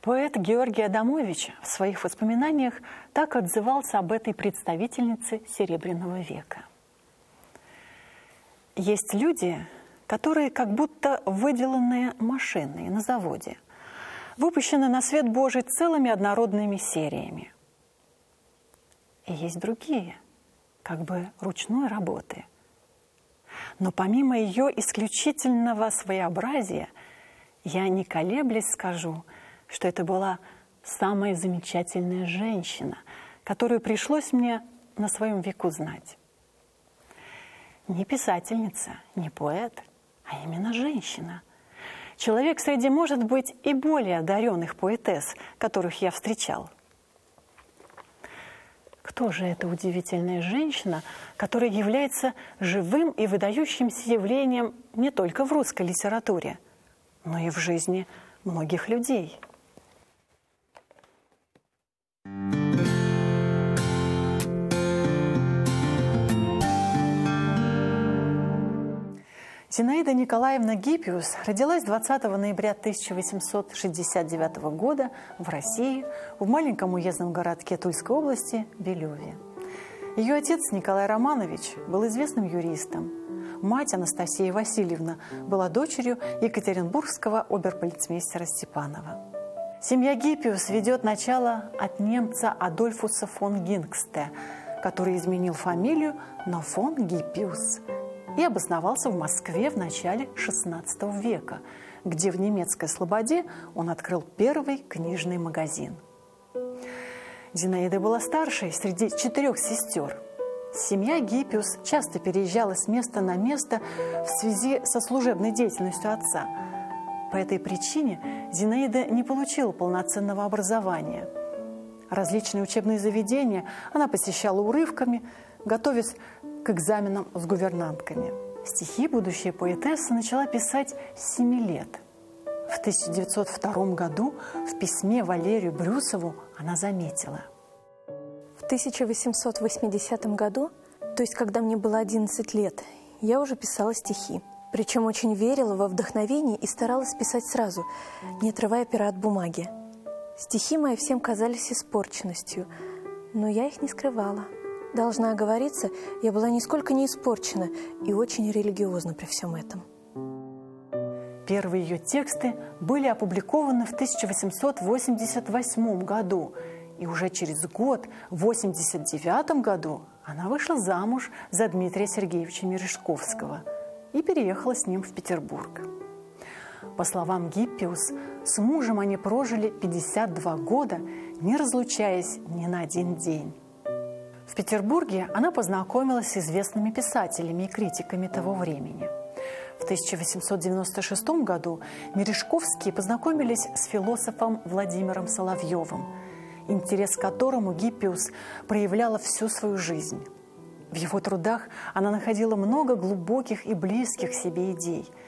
Поэт Георгий Адамович в своих воспоминаниях так отзывался об этой представительнице Серебряного века. Есть люди, которые как будто выделанные машины на заводе, выпущены на свет Божий целыми однородными сериями. И есть другие, как бы ручной работы. Но помимо ее исключительного своеобразия, я не колеблясь скажу, что это была самая замечательная женщина, которую пришлось мне на своем веку знать. Не писательница, не поэт, а именно женщина. Человек среди, может быть, и более одаренных поэтесс, которых я встречал. Кто же эта удивительная женщина, которая является живым и выдающимся явлением не только в русской литературе, но и в жизни многих людей? Зинаида Николаевна Гиппиус родилась 20 ноября 1869 года в России, в маленьком уездном городке Тульской области Белеве. Ее отец Николай Романович был известным юристом. Мать Анастасия Васильевна была дочерью екатеринбургского оберполицмейстера Степанова. Семья Гиппиус ведет начало от немца Адольфуса фон Гингсте, который изменил фамилию на фон Гиппиус и обосновался в Москве в начале XVI века, где в немецкой Слободе он открыл первый книжный магазин. Зинаида была старшей среди 4 сестер. Семья Гиппиус часто переезжала с места на место в связи со служебной деятельностью отца. По этой причине Зинаида не получила полноценного образования. Различные учебные заведения она посещала урывками, готовясь к экзаменам с гувернантками. Стихи будущая поэтесса начала писать с 7 лет. В 1902 году в письме Валерию Брюсову она заметила: в 1880 году, то есть когда мне было 11 лет, я уже писала стихи. Причем очень верила во вдохновение и старалась писать сразу, не отрывая пера от бумаги. Стихи мои всем казались испорченностью, но я их не скрывала. Должна оговориться, я была нисколько не испорчена и очень религиозна при всем этом. Первые ее тексты были опубликованы в 1888 году, и уже через год, в 1989 году, она вышла замуж за Дмитрия Сергеевича Мережковского и переехала с ним в Петербург. По словам Гиппиус, с мужем они прожили 52 года, не разлучаясь ни на один день. В Петербурге она познакомилась с известными писателями и критиками того времени. В 1896 году Мережковские познакомились с философом Владимиром Соловьевым, интерес к которому Гиппиус проявляла всю свою жизнь. В его трудах она находила много глубоких и близких себе идей.